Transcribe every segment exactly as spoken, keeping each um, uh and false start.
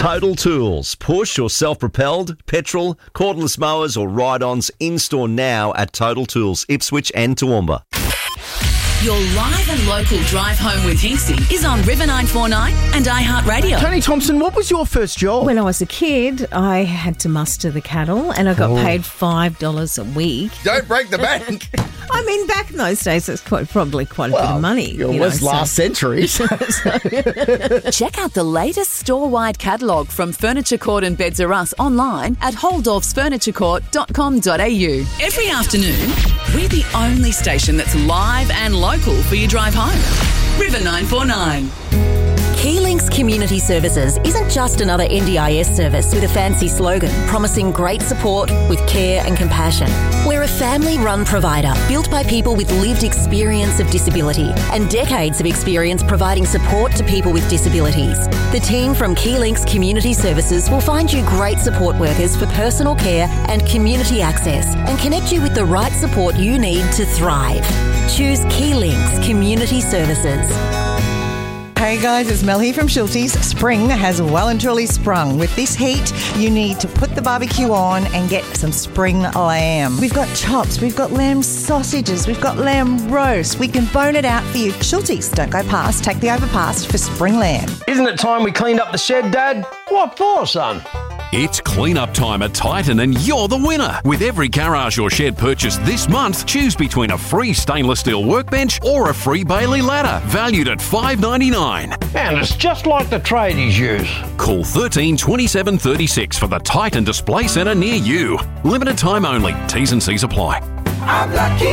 Total Tools. Push or self-propelled, petrol, cordless mowers or ride-ons in-store now at Total Tools, Ipswich and Toowoomba. Your live and local drive home with Hinksy is on River nine four nine and iHeartRadio. Tony Thompson, what was your first job? When I was a kid, I had to muster the cattle and I got Oh. paid five dollars a week. Don't break the bank. I mean, back in those days, it's quite probably quite a bit of money. It you was know, last so. century. Check out the latest store-wide catalogue from Furniture Court and Beds R Us online at holdorfs furniture court dot com dot a u. Every afternoon, we're the only station that's live and local for your drive home. River nine four nine. Keylinks Community Services isn't just another N D I S service with a fancy slogan promising great support with care and compassion. We're a family-run provider built by people with lived experience of disability and decades of experience providing support to people with disabilities. The team from Keylinks Community Services will find you great support workers for personal care and community access and connect you with the right support you need to thrive. Choose Keylinks Community Services. Hey guys, it's Mel here from Schulte's. Spring has well and truly sprung. With this heat, you need to put the barbecue on and get some spring lamb. We've got chops, we've got lamb sausages, we've got lamb roast. We can bone it out for you. Schulte's, don't go past, take the overpass for spring lamb. Isn't it time we cleaned up the shed, Dad? What for, son? It's clean-up time at Titan and you're the winner. With every garage or shed purchase this month, choose between a free stainless steel workbench or a free Bailey ladder, valued at five dollars ninety-nine. And it's just like the tradies use. Call thirteen twenty-seven thirty-six for the Titan Display Centre near you. Limited time only. T's and C's apply. I'm lucky.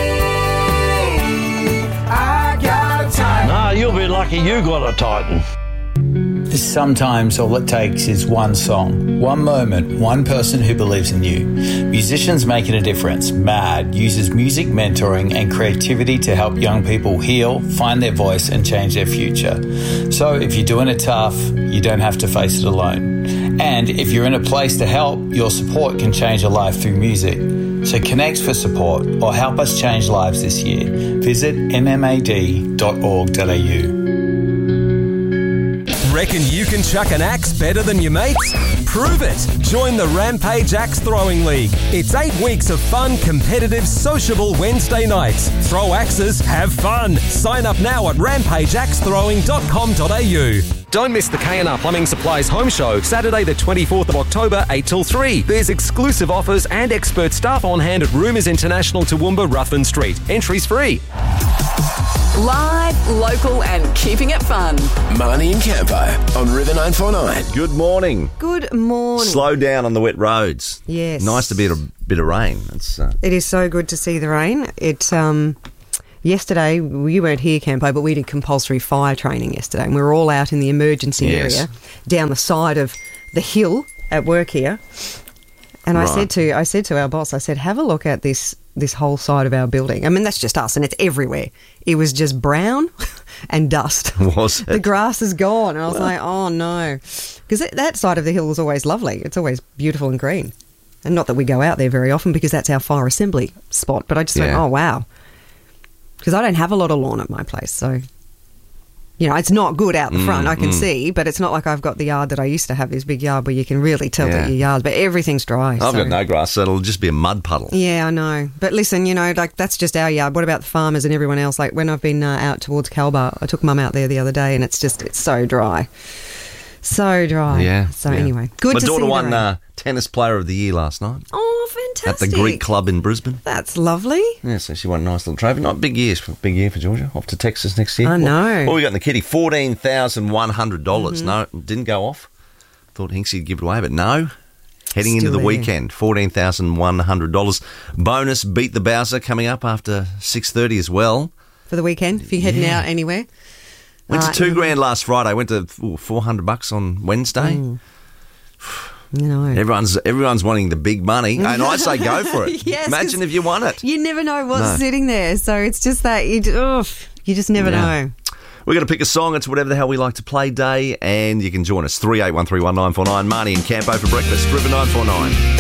I got a Titan. Nah, you'll be lucky you got a Titan. Sometimes all it takes is one song, one moment, one person who believes in you. Musicians Making a Difference, MAD, uses music mentoring and creativity to help young people heal, find their voice and change their future. So if you're doing it tough, you don't have to face it alone. And if you're in a place to help, your support can change a life through music. So connect for support or help us change lives this year. Visit m m a d dot org dot a u. Reckon you can chuck an axe better than your mates? Prove it! Join the Rampage Axe Throwing League. It's eight weeks of fun, competitive, sociable Wednesday nights. Throw axes, have fun. Sign up now at rampage axe throwing dot com dot a u. Don't miss the K and R Plumbing Supplies Home Show, Saturday the twenty-fourth of October, eight till three. There's exclusive offers and expert staff on hand at Rumours International, Toowoomba, Ruthven Street. Entries free. Live, local and keeping it fun. Marnie and Campo on River nine four nine. Good morning. Good morning. Slow down on the wet roads. Yes. Nice to be a bit of rain. It's, uh, It is so good to see the rain. It um, yesterday, you weren't here, Campo, but we did compulsory fire training yesterday, and we were all out in the emergency Yes. area down the side of the hill at work here. And I Right. said to I said to our boss, I said, have a look at this this whole side of our building. I mean, that's just us, and it's everywhere. It was just brown and dust. Was it? The grass is gone. And I was like, oh no, because that side of the hill is always lovely. It's always beautiful and green. And not that we go out there very often because that's our fire assembly spot. But I just went, Yeah. oh wow, because I don't have a lot of lawn at my place, so. You know, it's not good out the front, Mm, I can mm. see, but it's not like I've got the yard that I used to have, this big yard where you can really tell Yeah. that your yard, but everything's dry. I've so. got no grass, so it'll just be a mud puddle. Yeah, I know. But listen, you know, like that's just our yard. What about the farmers and everyone else? Like when I've been uh, out towards Calbar, I took Mum out there the other day and it's just, it's so dry. So dry. Yeah. So yeah. anyway, good My to see daughter the won rain. uh, Tennis Player of the Year last night Oh, at fantastic. the Greek Club in Brisbane. That's lovely. Yeah, so she won a nice little trophy. Not big years, big year for Georgia. Off to Texas next year. I know. What, what we got in the kitty? Fourteen thousand one hundred dollars. Mm-hmm. No, didn't go off. Thought Hinksy'd give it away, but no. Heading into Still the there. weekend, fourteen thousand one hundred dollars. Bonus Beat the Bowser coming up after six thirty as well. For the weekend, if you're heading Yeah. out anywhere. Went Uh, to two grand last Friday. Went to ooh, four hundred bucks on Wednesday. Mm. You know. Everyone's everyone's wanting the big money, and I say go for it. Yes, Imagine 'cause if you won it. You never know what's No. sitting there. So it's just that, you, oh, you just never Yeah. know. We're going to pick a song. It's whatever the hell we like to play day, and you can join us. three eight one three one nine four nine. Marnie and Campo for breakfast. River nine four nine.